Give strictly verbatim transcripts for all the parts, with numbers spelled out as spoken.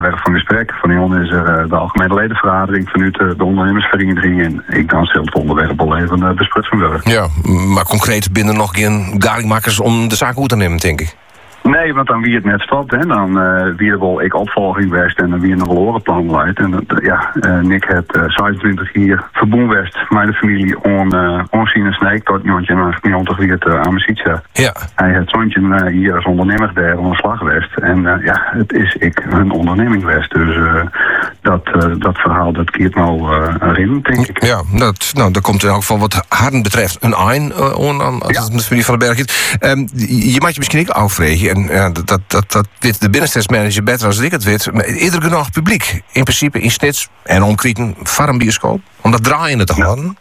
werk van gesprek. Van Jon is er uh, de algemene ledenvergadering vanuit uh, de ondernemersvereniging. En ik dan stel het onderwerp al even uh, besprut van werk. Ja, maar concreet binnen nog geen garingmakers om de zaak goed te nemen, denk ik. Nee, want dan wie het net stopt, hè, dan uh, wie er wel ik opvolging west en dan wie er nog wel orenplan leidt. En uh, ja, uh, Nick het uh, zevenentwintig hier verboen west, met de familie on, uh, onzien en sneek tot Jontje en negentig weer het uh, Amazitja. Ja. Hij heeft Zontje uh, hier als ondernemer daar aan de slag west. En uh, ja, het is ik een onderneming west. Dus uh, dat, uh, dat verhaal, dat keert nou uh, erin, denk ik. Ja, dat, nou, daar komt in elk geval wat harden betreft een eind uh, on aan, als ja. het met de familie van den Berg is. Um, je maakt je misschien ook afvregen. En ja, dat, dat, dat, dat weet de binnenstedsmanager beter als ik het weet. Maar eerder genoeg publiek. In principe in Snits en omkrieten farmbioscoop. Om dat draaiende te houden.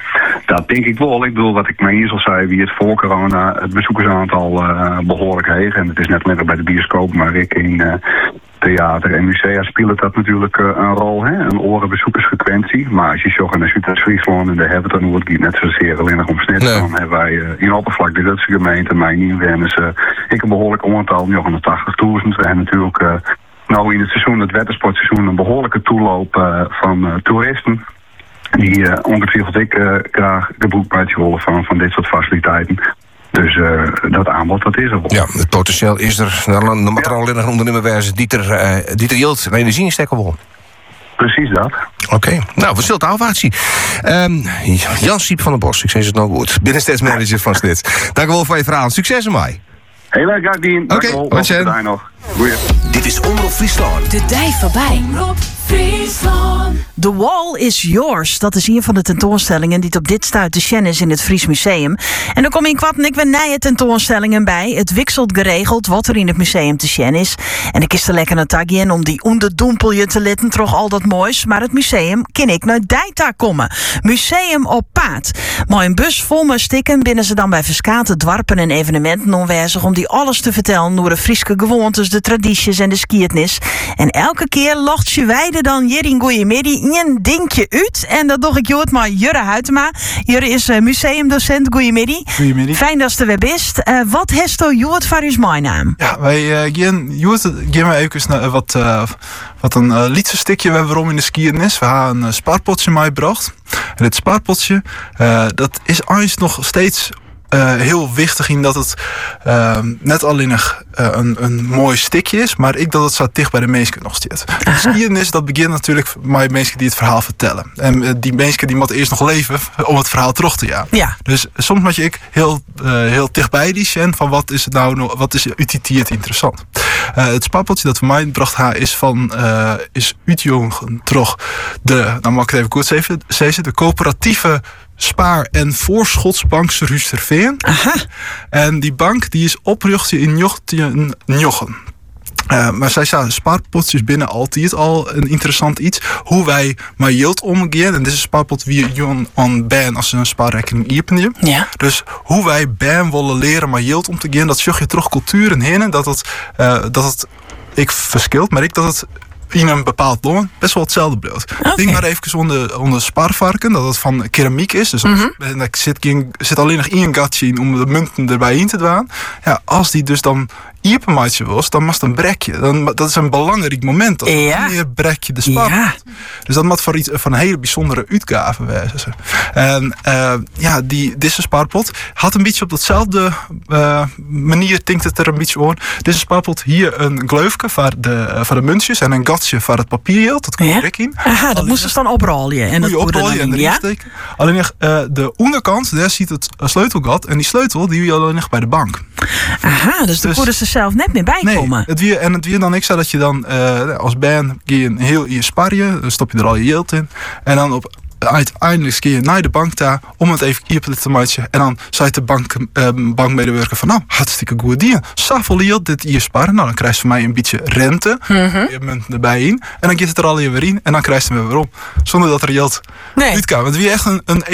Dat denk ik wel. Ik bedoel, wat ik maar hier al zei, wie het voor corona het bezoekersaantal uh, behoorlijk heeg. En het is net lekker bij de bioscoop, maar ik in uh, theater en musea spelen dat natuurlijk uh, een rol. Hè? Een orenbezoekersfrequentie. Maar als je zocht naar Zuid-Friesland en daar hebben we het dan het net zozeer alleen nog om Snit. Nee. Dan hebben wij uh, in oppervlak de Dutse gemeente, mijn inwoners, uh, ik een behoorlijk aantal, negenentachtigduizend. We hebben natuurlijk uh, nou in het seizoen, het wintersportseizoen, een behoorlijke toeloop uh, van uh, toeristen. Die uh, ongetwijfeld ik uh, graag gebruik bij het rollen van, van dit soort faciliteiten. Dus uh, dat aanbod, dat is er wel. Ja, het potentieel is er. Dan moet er al alleen nog een ondernemer wijzen die er, uh, die er yield en energie in stekken wil. Precies dat. Oké, okay. Nou, we zullen het afwachten. Um, Jan Siep van den Bos, ik zeg het nou goed. Binnenstedsmanager van Snit. Dank u wel voor je verhaal. Succes ermee. Heel erg graag dien. Oké, wat je nog. Goeie. Dit is Omroep Friesland. De dij voorbij. Omroep Friesland. The Wall is Yours. Dat is een van de tentoonstellingen die het op dit stuit te zien is in het Fries Museum. En dan kom in kwart en ik weer nieuwe tentoonstellingen bij. Het wikselt geregeld wat er in het museum te zien is. En ik is er lekker naar tagje in om die onderdoempelje te letten. Toch al dat moois. Maar het museum kan ik naar Dijta komen. Museum op Paad. Maar een bus vol met stikken binnen ze dan bij verskate dwarpen en evenementen onwezig om die alles te vertellen door de Frieske gewoontes, de tradities en de skiertnis. En elke keer locht je wijde dan hier in Goeiemiddag een dingetje uit. En dat doe ik jood maar Jurre Huytema. Jurre is uh, museumdocent. Goeiemiddag. Goeiemiddag. Fijn dat je er weer bent. Uh, wat heeft u jood voor uw naam? Ja, wij uh, gaan jood gaan we even naar wat, uh, wat een uh, liedse stukje we hebben om in de skiertnis. We hebben een uh, spaarpotje meegebracht. En dit spaarpotje, uh, dat is eigenlijk nog steeds Uh, heel wichtig in dat het uh, net alleen nog uh, een, een mooi stikje is, maar ik dat het zo dicht bij de mensen nog zit. De skiertnis, dat begint natuurlijk met mensen die het verhaal vertellen. En uh, die mensen die moeten eerst nog leven om het verhaal terug te jagen. Ja. Dus soms moet je ik heel, uh, heel dichtbij die zijn van wat is het nou, wat is uiteindelijk interessant. Uh, het spaarpotje dat voor mij bracht haar is van uh, is uitjongen terug de, nou mag ik het even kort zeggen, de coöperatieve Spaar- en Voorschotsbank Rusterveen. Aha. En die bank die is opgericht in negentien njochen. Uh, maar zij zei, spaarpotjes binnen altijd al een interessant iets. Hoe wij met geld omgaan. En dit is een spaarpot wie je aan ben als een spaarrekening iepen. Ja. Dus hoe wij ben willen leren met geld om te gaan. Dat zag je terug culturen heen. Dat het, uh, dat het ik verschilt, maar ik dat het in een bepaald loon best wel hetzelfde bleef. Okay. Denk maar even onder, onder spaarvarken, dat het van keramiek is. Dus mm-hmm. er zit, zit alleen nog één gatje in om de munten erbij in te doen. Ja, als die dus dan iepenmaatje was, dan was het een brekje. Dan, dat is een belangrijk moment. Dat ja. Wanneer brek je de spaarpot. Ja. Dus dat moet voor iets van een hele bijzondere uitgave wezen. En uh, ja, die, deze spaarpot had een beetje op datzelfde uh, manier, denkt het er een beetje aan. Deze spaarpot hier een gleufje voor de, uh, voor de muntjes en een gatje voor het papiergeld. Dat kon je ja. in. Aha, dat moesten ze dan oprollen. En dat oprollen en erin ja? steken. Alleen nog uh, de onderkant, daar ziet het sleutelgat. En die sleutel, die wil je alleen nog bij de bank. Aha, dus daar konden ze zelf net meer bij komen. Nee, het weer, en het weer dan ik zei dat je dan uh, als band ga je heel je sparje, dan stop je er al je geld in. En dan op uiteindelijk keer je naar de bank daar om het even hier te maken. En dan zei de bank, uh, bankmedewerker van nou, hartstikke goed dier. Zoveel geld dit hier sparen. Nou, dan krijg je van mij een beetje rente. Mm-hmm. Je munten erbij in. En dan gaat het er al weer in. En dan krijg je hem weer om. Zonder dat er geld nee. uitkwam. Het is echt een, een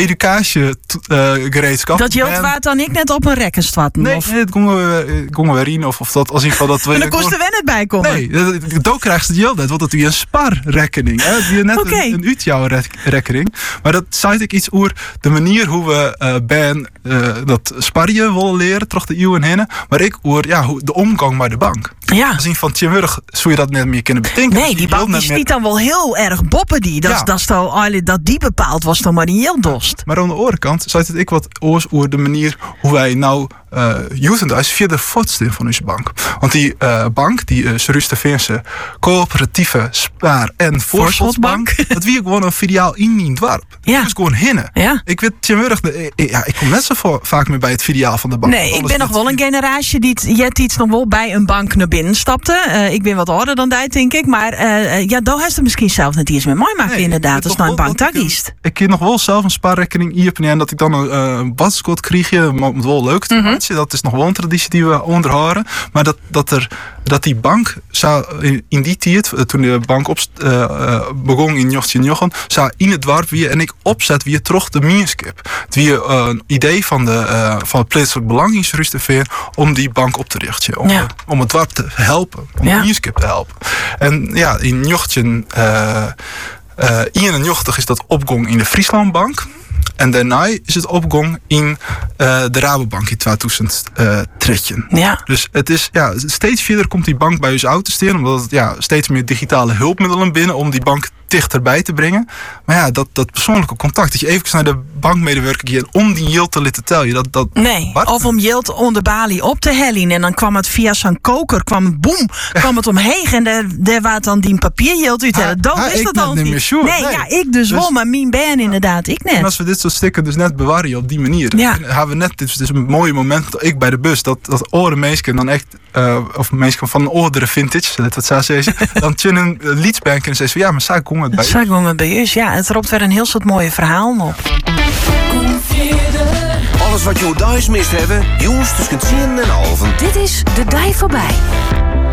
educatiegereedschap. Uh, dat geld en... waard dan ik net op een rekken stwatten? Nee, of? nee, het kon we weer in. Of, of dat als in geval dat we. En dan kost er wel net bij komen. Nee, dan krijg je het geld net. Want dat is een spaarrekening. Het is net okay. een, een uit jouw rekening. Maar dat zei ik iets over de manier hoe we uh, ben uh, dat sparren willen leren, toch de eeuwen heen. Maar ik over ja, hoe de omgang met de bank. Ja. Zien van Tjimwurg zou je dat net meer kunnen bedenken. Nee, die bank is niet dan wel heel erg boppen die. Dat, ja. dat, dat, dat die bepaald was dan maar die heel dost. Maar aan de andere kant zei het ik wat oors over de manier hoe wij nou uh, Jutendhuis via de voortstin van onze bank. Want die uh, bank, die uh, Surusteveense coöperatieve spaar- en voorschotbank, dat wie gewoon een filiaal in die dorp. Ja. Dat is gewoon hinnen. Ja. Ik weet Tjimwurg, ja, ik kom net zo voor, vaak meer bij het filiaal van de bank. Nee, ik ben nog wel een generatie die jet iets nog wel bij een bank naar binnen stapte. Uh, ik ben wat ouder dan dat, denk ik. Maar uh, ja, daar heeft het misschien zelf net iets mee mooi maken, nee, inderdaad. Als nou een bank daar kiest. Ik heb nog wel zelf een spaarrekening openen en dat ik dan een uh, badskot kreeg. Je moet wel leuk te mm-hmm. Dat is nog wel een traditie die we onderhouden. Maar dat, dat, er, dat die bank zou in, in die tijd, toen de bank op, uh, uh, begon in negentien negen, zou in het dorp weer en ik opzet weer terug de Mierskip. Het weer uh, een idee van, de, uh, van het plaatselijk belang in Surusteveen om die bank op te richten. Om, ja. om het dorp te helpen. Om ja. de Mierskip te helpen. En ja, in negentien uh, uh, eenennegentig is dat opgong in de Frieslandbank. En daarna is het opgong in uh, de Rabobank in tweeduizend drie. Ja. Dus het is ja, steeds verder komt die bank bij ons uit te steken, omdat het ja, steeds meer digitale hulpmiddelen binnen om die bank dichterbij te brengen. Maar ja, dat, dat persoonlijke contact, dat je even naar de bankmedewerker gaat om die yield te laten tellen. Dat, dat, nee, wat? Of om yield onder balie op te hellen. En dan kwam het via zo'n koker, kwam het boem, kwam het omheen en daar, daar was dan die papieryield uit. Ha, dat ha, is dat dan niet meer sure. Nee, nee, ja, ik dus, dus wel, maar mijn ben inderdaad, ik net. En als we dit soort stikken dus net bewaren op die manier, ja. dan hebben we net, dit is dus een mooi moment, dat ik bij de bus, dat, dat oren mensen dan echt, uh, of mensen van een oudere vintage, dat zou zeggen, dan kunnen een lietsbank en zeggen, ja, maar zij kon het bij je. Zij kon het bij je, ja, het roept weer een heel soort mooie verhaal op. Alles wat je thuis mist hebben, jongens tussen tien en half. Dit is De Dij Voorbij.